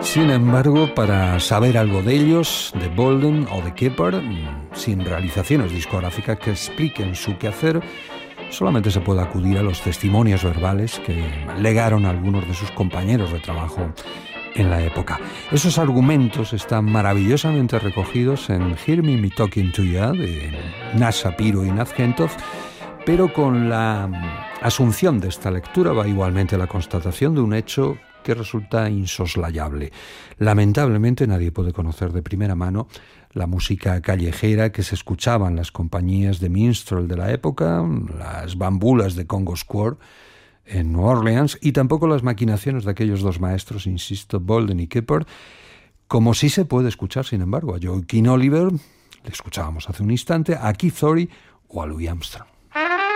Sin embargo, para saber algo de ellos, de Bolden o de Kipper, sin realizaciones discográficas que expliquen su quehacer, solamente se puede acudir a los testimonios verbales que legaron algunos de sus compañeros de trabajo en la época. Esos argumentos están maravillosamente recogidos en Hear Me Talking to Ya, de Nash Shapiro y Nat Hentoff, pero con la asunción de esta lectura va igualmente la constatación de un hecho que resulta insoslayable. Lamentablemente nadie puede conocer de primera mano la música callejera que se escuchaba en las compañías de minstrel de la época, las bambulas de Congo Square en New Orleans, y tampoco las maquinaciones de aquellos dos maestros, insisto, Bolden y Kipper, como sí se puede escuchar, sin embargo, a Joaquin Oliver, le escuchábamos hace un instante, a Keith Ory o a Louis Armstrong.